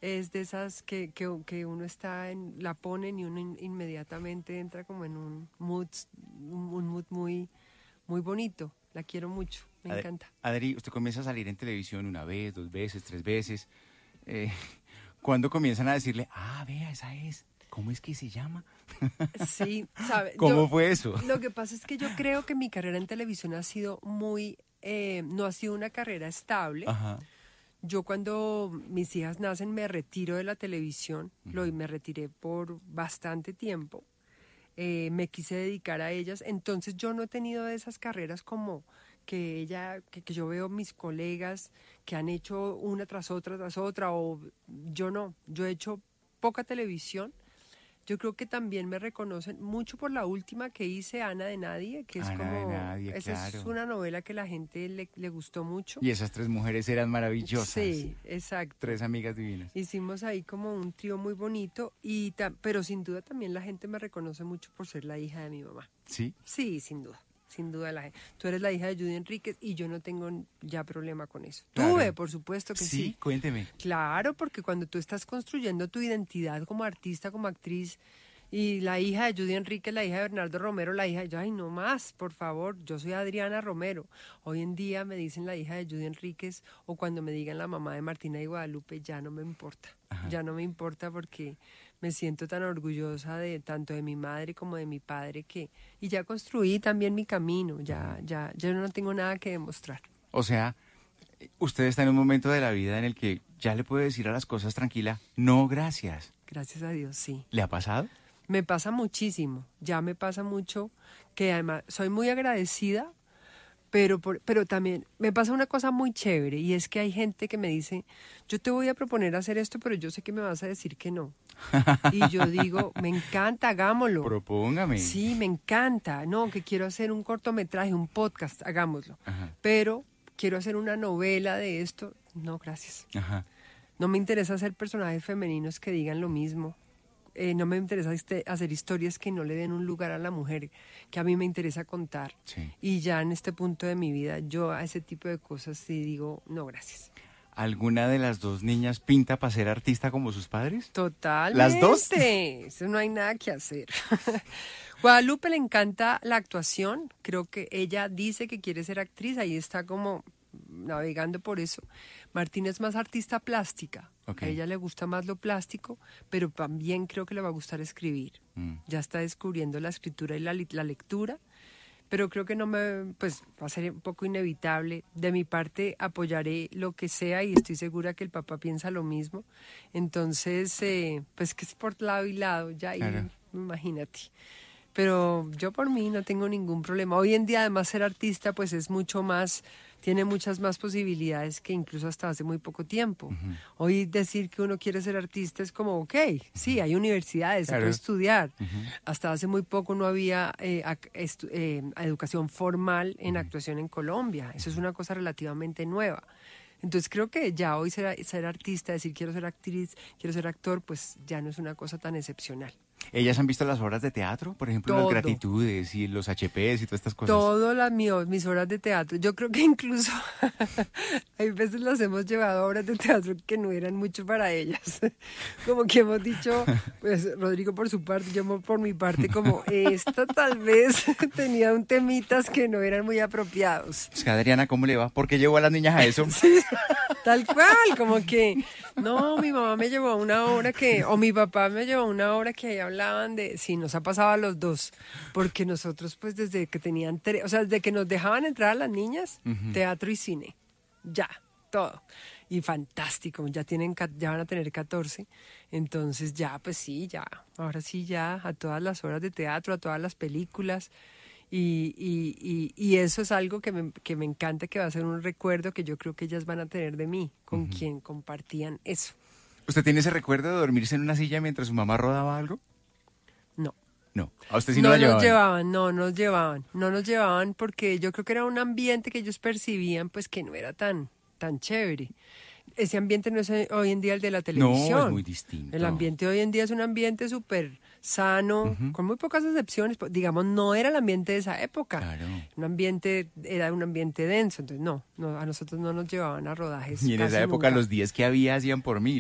es de esas que uno la ponen y uno inmediatamente entra como en un mood muy, muy bonito. La quiero mucho, me encanta. Adri, usted comienza a salir en televisión una vez, 2 veces, 3 veces. ¿Cuándo comienzan a decirle, vea, esa es? ¿Cómo es que se llama? Sí, ¿sabe? ¿Cómo fue eso? Lo que pasa es que yo creo que mi carrera en televisión ha sido no ha sido una carrera estable. Ajá. Yo cuando mis hijas nacen me retiro de la televisión, me retiré por bastante tiempo. Me quise dedicar a ellas, entonces yo no he tenido de esas carreras como que yo veo mis colegas que han hecho una tras otra, o yo he hecho poca televisión. Yo creo que también me reconocen mucho por la última que hice, Ana de Nadie, que es Ana de Nadie, esa claro. es una novela que la gente le gustó mucho. Y esas 3 mujeres eran maravillosas. Sí, exacto. 3 amigas divinas. Hicimos ahí como un trío muy bonito, pero sin duda también la gente me reconoce mucho por ser la hija de mi mamá. ¿Sí? Sí, sin duda. Sin duda, tú eres la hija de Judy Enríquez y yo no tengo ya problema con eso. Claro. Tuve, por supuesto que sí. Sí, cuénteme. Claro, porque cuando tú estás construyendo tu identidad como artista, como actriz, y la hija de Judy Enríquez, la hija de Bernardo Romero, ay, no más, por favor, yo soy Adriana Romero. Hoy en día me dicen la hija de Judy Enríquez, o cuando me digan la mamá de Martina y Guadalupe, ya no me importa. Ajá. Ya no me importa porque me siento tan orgullosa tanto de mi madre como de mi padre y ya construí también mi camino, ya no tengo nada que demostrar. O sea, usted está en un momento de la vida en el que ya le puede decir a las cosas tranquila, no, gracias. Gracias a Dios, sí. ¿Le ha pasado? Me pasa muchísimo, ya me pasa mucho, que además soy muy agradecida, pero también me pasa una cosa muy chévere, y es que hay gente que me dice, yo te voy a proponer hacer esto, pero yo sé que me vas a decir que no. Y yo digo, me encanta, hagámoslo. Propóngame. Sí, me encanta. No, que quiero hacer un cortometraje, un podcast, hagámoslo. Ajá. Pero quiero hacer una novela de esto. No, gracias. Ajá. No me interesa hacer personajes femeninos que digan lo mismo. No me interesa hacer historias que no le den un lugar a la mujer, que a mí me interesa contar. Sí. Y ya en este punto de mi vida, yo a ese tipo de cosas sí digo, no, gracias. ¿Alguna de las 2 niñas pinta para ser artista como sus padres? Totalmente. ¿Las 2? Eso no hay nada que hacer. Guadalupe le encanta la actuación. Creo que ella dice que quiere ser actriz. Ahí está como navegando por eso. Martina es más artista plástica. Okay. A ella le gusta más lo plástico, pero también creo que le va a gustar escribir. Ya está descubriendo la escritura y la lectura. Pero creo que va a ser un poco inevitable. De mi parte apoyaré lo que sea y estoy segura que el papá piensa lo mismo. Entonces, pues que es por lado y lado, ya, claro. Imagínate. Pero yo por mí no tengo ningún problema. Hoy en día además ser artista pues es mucho más, tiene muchas más posibilidades que incluso hasta hace muy poco tiempo. Uh-huh. Hoy decir que uno quiere ser artista es como, ok, sí, hay universidades, claro. Se puede estudiar. Uh-huh. Hasta hace muy poco no había educación formal en actuación en Colombia. Eso es una cosa relativamente nueva. Entonces creo que ya hoy ser artista, decir quiero ser actriz, quiero ser actor, pues ya no es una cosa tan excepcional. ¿Ellas han visto las obras de teatro? Por ejemplo, Todo. Las Gratitudes y los HPs y todas estas cosas. Todas mis obras de teatro. Yo creo que incluso hay veces las hemos llevado a obras de teatro que no eran mucho para ellas. Como que hemos dicho, pues Rodrigo por su parte, yo por mi parte, como esta tal vez tenía un temitas que no eran muy apropiados. Es que Adriana, ¿cómo le va? ¿Por qué llevó a las niñas a eso? Sí, tal cual, como que, no, mi mamá me llevó a una obra o mi papá me llevó a una obra que hablaban de, sí, nos ha pasado a los dos, porque nosotros pues desde que desde que nos dejaban entrar a las niñas, uh-huh. Teatro y cine, ya, todo, y fantástico, ya van a tener 14, entonces ya, pues sí, ya, ahora sí ya, a todas las obras de teatro, a todas las películas, y eso es algo que me encanta, que va a ser un recuerdo que yo creo que ellas van a tener de mí, con uh-huh. quien compartían eso. ¿Usted tiene ese recuerdo de dormirse en una silla mientras su mamá rodaba algo? No. No, a usted sí no la llevaban. No nos llevaban porque yo creo que era un ambiente que ellos percibían pues que no era tan chévere. Ese ambiente no es hoy en día el de la televisión. No, es muy distinto. El ambiente hoy en día es un ambiente súper sano, uh-huh. con muy pocas excepciones. Digamos, no era el ambiente de esa época. Claro. Era un ambiente denso. Entonces, no, a nosotros no nos llevaban a rodajes. Y en esa época nunca. Los 10 que había hacían por 1000.